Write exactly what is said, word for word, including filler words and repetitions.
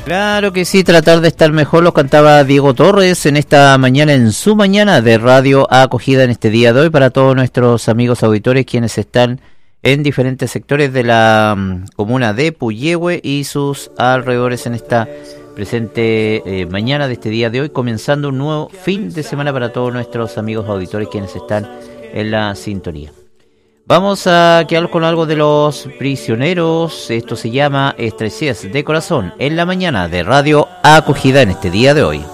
Claro que sí, tratar de estar mejor, lo cantaba Diego Torres en esta mañana, en su mañana de Radio Acogida en este día de hoy, para todos nuestros amigos auditores quienes están en diferentes sectores de la um, comuna de Puyehue y sus alrededores en esta presente eh, mañana de este día de hoy, comenzando un nuevo fin de semana para todos nuestros amigos auditores quienes están en la sintonía. Vamos a quedar con algo de Los Prisioneros. Esto se llama Estrellas de Corazón en la mañana de Radio Acogida en este día de hoy.